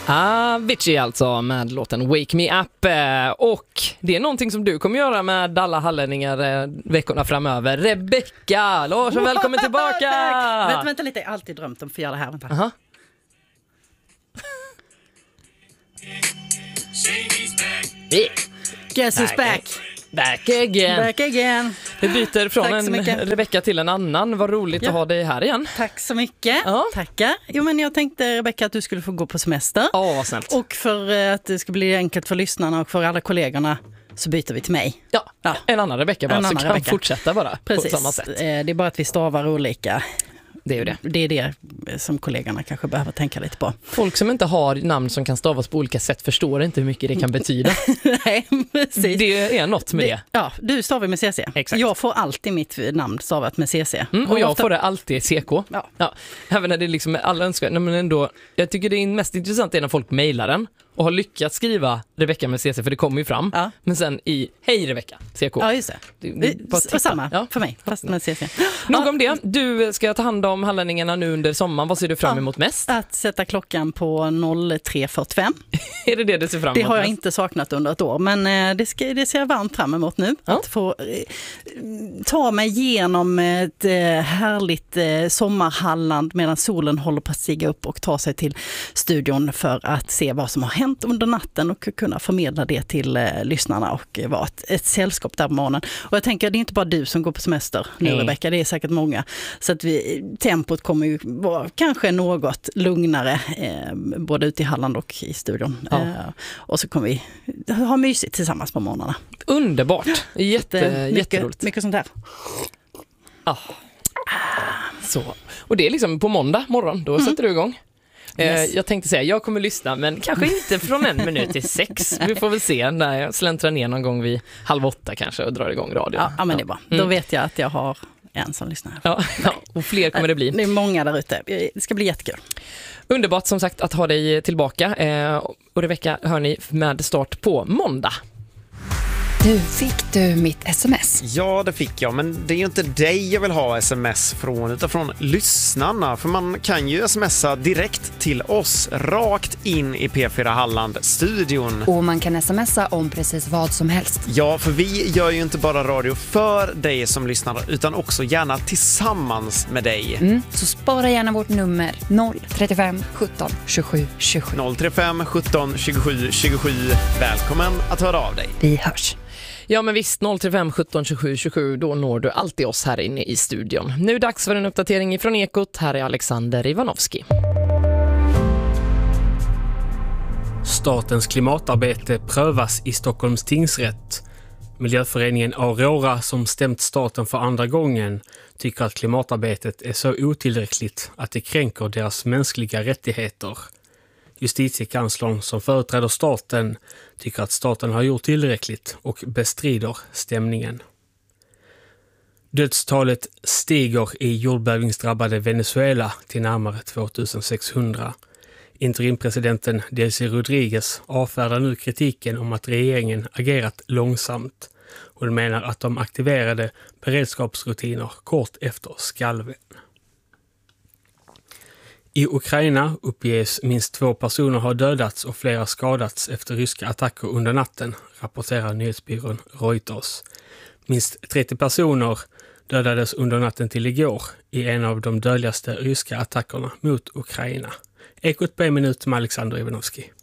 Avicii alltså med låten Wake Me Up. Och det är någonting som du kommer göra med alla hallänningar veckorna framöver. Rebecca Larsson, välkommen tillbaka! Vänta lite, jag har alltid drömt om att få göra det här. Vänta. Aha. Guess who's back? Back again. Back again. Vi byter från Tack så en mycket. Rebecca till en annan. Vad roligt att ha dig här igen. Tack så mycket. Ja. Tackar. Jo, men jag tänkte, Rebecca, att du skulle få gå på semester. Ja, vad snällt. Och för att det ska bli enkelt för lyssnarna och för alla kollegorna så byter vi till mig. Ja, Ja. en annan Rebecca bara, En så annan kan Rebecca. fortsätta bara Precis. på samma sätt. Det är bara att vi stavar olika. Det är ju det. Det är det som kollegorna kanske behöver tänka lite på. Folk som inte har namn som kan stavas på olika sätt förstår inte hur mycket det kan betyda. Nej, precis. Det är något med det. Ja, du stavar med CC. Exakt. Jag får alltid mitt namn stavat med CC. Och jag får det alltid CK. Ja. Ja. Även när det är liksom alla önskar. Nej, men ändå, jag tycker det är mest intressant är när folk mejlar den och har lyckats skriva Rebecca med CC, för det kommer ju fram. Ja. Men sen i Hej Rebecca, CK. Ja, just det. Bara titta. Och samma Ja. för mig, fast med CC. Nog om det. Du ska ta hand om hallänningarna nu under sommaren. Vad ser du fram emot mest? Att sätta klockan på 03.45. Är det du ser fram emot? Det har jag mest? inte saknat under ett år, men det ser jag varmt fram emot nu. Ja. Att få ta mig igenom ett härligt sommarhalland medan solen håller på att stiga upp och ta sig till studion för att se vad som har hänt under natten och kunna förmedla det till lyssnarna och vara ett sällskap där på morgonen. Och jag tänker, det är inte bara du som går på semester nu, Rebecca, det är säkert många. Så att tempot kommer ju vara kanske något lugnare både ute i Halland och i studion. Ja. Och så kommer vi ha mysigt tillsammans på morgnarna. Underbart. Jätteroligt. Mycket sånt här. Så. Och det är liksom på måndag morgon, då sätter du igång. Yes. Jag tänkte säga, jag kommer lyssna, men kanske inte från 1 minut till 6. Vi får väl se när jag släntrar ner någon gång vid 7:30 kanske och drar igång radion. Ja, men det är bra. Då vet jag att jag har en som lyssnar. Ja, och fler kommer det bli. Det är många där ute. Det ska bli jättekul. Underbart som sagt att ha dig tillbaka. Och Rebecca hör ni med start på måndag. Du, fick du mitt sms? Ja, det fick jag, men det är ju inte dig jag vill ha sms från, utan från lyssnarna. För man kan ju smsa direkt till oss, rakt in i P4 Halland-studion. Och man kan smsa om precis vad som helst. Ja, för vi gör ju inte bara radio för dig som lyssnar, utan också gärna tillsammans med dig. Så spara gärna vårt nummer 035 17 27 27. 035 17 27 27. Välkommen att höra av dig. Vi hörs. Ja, men visst, 035 17 27 27, då når du alltid oss här inne i studion. Nu är det dags för en uppdatering från Ekot. Här är Alexander Ivanovski. Statens klimatarbete prövas i Stockholms tingsrätt. Miljöföreningen Aurora, som stämt staten för andra gången, tycker att klimatarbetet är så otillräckligt att det kränker deras mänskliga rättigheter. Justitiekanslern, som företräder staten, tycker att staten har gjort tillräckligt och bestrider stämningen. Dödstalet stiger i jordbävningsdrabbade Venezuela till närmare 2600. Interimpresidenten Delcy Rodriguez avfärdar nu kritiken om att regeringen agerat långsamt och menar att de aktiverade beredskapsrutiner kort efter skalven. I Ukraina uppges minst 2 personer har dödats och flera skadats efter ryska attacker under natten, rapporterar nyhetsbyrån Reuters. Minst 30 personer dödades under natten till igår i en av de dödligaste ryska attackerna mot Ukraina. Ekot på 1 minut med Alexander Ivanovski.